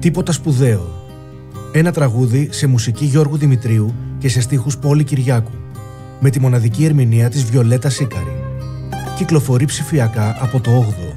Τίποτα σπουδαίο. Ένα τραγούδι σε μουσική Γιώργου Δημητρίου και σε στίχους Πόλη Κυριάκου, με τη μοναδική ερμηνεία της Βιολέτα Σίκαρη. Κυκλοφορεί ψηφιακά από το 8ο.